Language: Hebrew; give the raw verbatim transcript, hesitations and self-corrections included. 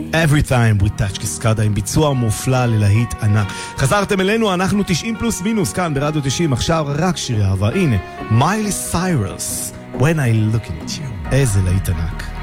Every time we touch קסקדה עם ביצוע מופלא ללהיט ענק. חזרתם אלינו, אנחנו תשעים פלוס מינוס כאן ברדיו תשעים, עכשיו רק שירי אהבה. הנה, מיילי סיירוס, When I Look at You. איזה להיט ענק.